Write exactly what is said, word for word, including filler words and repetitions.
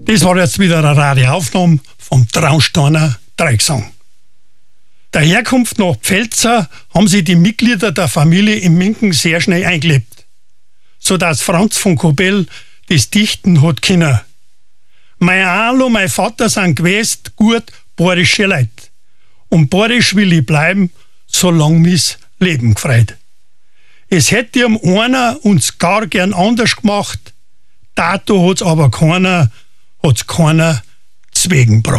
Das war jetzt wieder eine Radioaufnahme vom Traunsteiner Dreigesang. Der Herkunft nach Pfälzer haben sich die Mitglieder der Familie in Minken sehr schnell eingelebt, sodass Franz von Kobell das dichten hat können. Mein Aal und mein Vater sind gewesen gut bayerische Leute. Und bayerisch will ich bleiben, solange mich Leben gefreut. Es hätte ihm einer uns gar gern anders gemacht, dato hat's aber keiner, hat's keiner zwegen gebracht.